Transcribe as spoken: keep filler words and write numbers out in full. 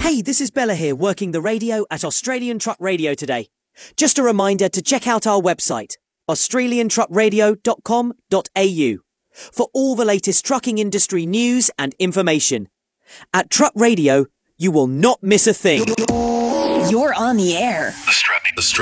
Hey, this is Bella here, working the radio at Australian Truck Radio today. Just a reminder to check out our website, australian truck radio dot com dot a u, for all the latest trucking industry news and information. At Truck Radio, you will not miss a thing. You're on the air. The Strap, the Strap